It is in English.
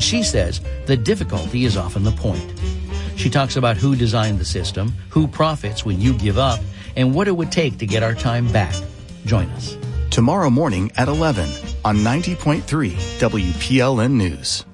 she says the difficulty is often the point. She talks about who designed the system, who profits when you give up, and what it would take to get our time back. Join us tomorrow morning at 11 on 90.3 WPLN News.